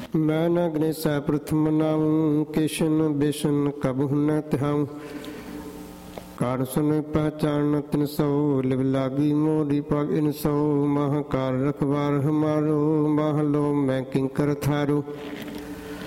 ਮੈਂ ਨ ਗਣੇਸਾ ਪ੍ਰਥਮ ਨਾਉ, ਕਿਸ਼ਨ ਬਿਸ਼ਨ ਕਬਹੁ ਨ ਤਿਹਾਉ। ਕਾਰ ਸੁਨ ਪਹਿਚਾਨ ਤਿਨ ਸੋ, ਲਿਵ ਲਾਗੀ ਮੋਰੀ ਪਗ ਇਨ ਸੋ। ਮਹਾਕਾਲ ਰਖਵਾਰ ਹਮਾਰੋ, ਮਹਲੋ ਮੈਂ ਕਿੰਕਰ ਥਾਰੋ।